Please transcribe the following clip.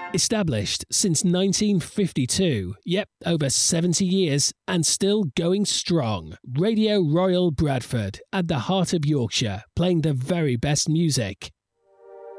Established since 1952, yep, over 70 years and still going strong. Radio Royal Bradford, at the heart of Yorkshire, playing the very best music.